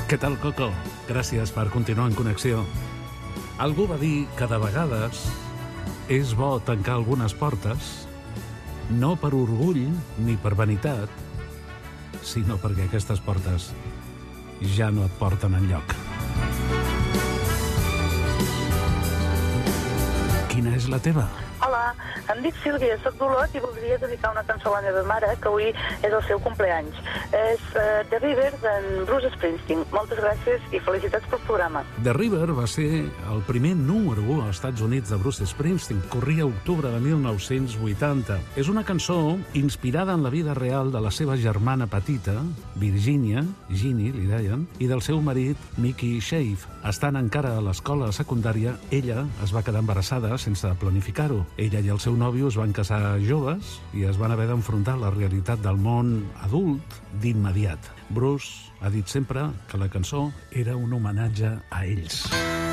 Què tal, Coco? Gràcies per continuar en connexió. Algú va dir que de vegades és bo tancar algunes portes, no per orgull ni per vanitat, sinó perquè aquestes portes ja no et porten enlloc. Quina és la teva? Hola, em dic Sílvia, soc d'Olot i voldria dedicar una cançó a la meva mare, que avui és el seu cumpleaños. És The River d'en Bruce Springsteen. Moltes gràcies i felicitats pel programa. The River va ser el primer número 1 als Estats Units de Bruce Springsteen. Corria octubre de 1980. És una cançó inspirada en la vida real de la seva germana petita, Virginia, Ginny, li deien, i del seu marit, Mickey Shave. Estant encara a l'escola secundària, ella es va quedar embarassada sense planificar-ho. Ella i el seu nòvio es van casar joves i es van haver d'enfrontar la realitat del món adult d'immediat. Bruce ha dit sempre que la cançó era un homenatge a ells.